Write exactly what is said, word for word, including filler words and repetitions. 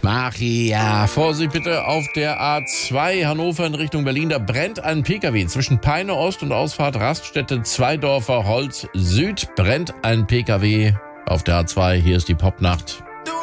Ach ja, Vorsicht bitte auf der A zwei Hannover in Richtung Berlin. Da brennt ein Pkw zwischen Peine Ost und Ausfahrt Raststätte Zweidorfer Holz Süd. Brennt ein Pkw auf der A zwei. Hier ist die Popnacht.